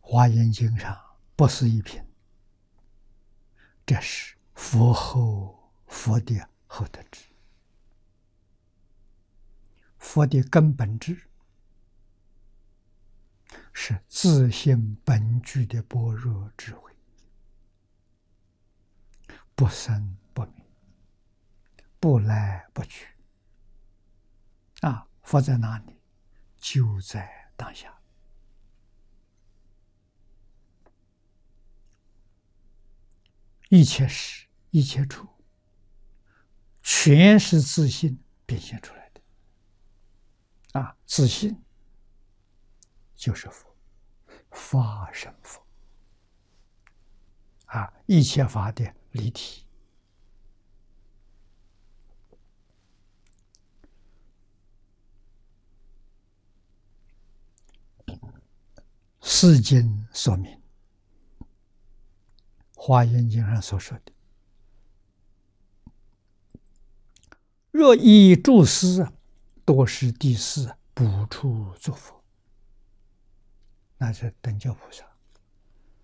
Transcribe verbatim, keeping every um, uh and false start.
华严经上不是一品，这是佛后佛的后得智，佛的根本智是自性本具的般若智慧，不生不灭，不来不去。啊，佛在哪里？就在当下。一切时一切处，全是自性变现出来的。啊，自性就是佛，法身佛。啊，一切法的离体。世经说明，华严经上所说的，若依诸师，多是第四补处作佛，那是等觉菩萨。